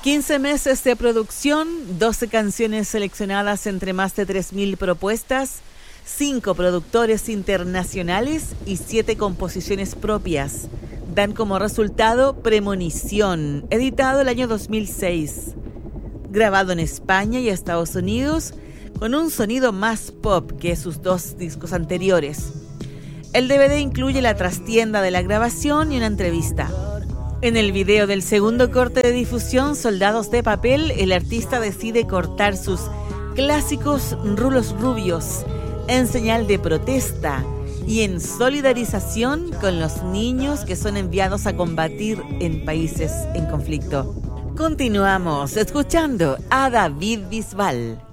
15 meses de producción, 12 canciones seleccionadas entre más de 3.000 propuestas, 5 productores internacionales y 7 composiciones propias. Dan como resultado Premonición, editado el año 2006. Grabado en España y Estados Unidos, con un sonido más pop que sus 2 discos anteriores. El DVD incluye la trastienda de la grabación y una entrevista. En el video del segundo corte de difusión, Soldados de Papel, el artista decide cortar sus clásicos rulos rubios en señal de protesta y en solidarización con los niños que son enviados a combatir en países en conflicto. Continuamos escuchando a David Bisbal.